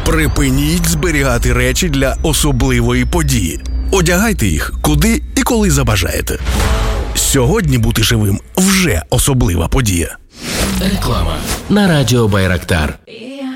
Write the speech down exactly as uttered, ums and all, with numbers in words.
Припиніть зберігати речі для особливої події. Одягайте їх куди і коли забажаєте. Сьогодні бути живим вже особлива подія. Реклама на радіо Байрактар.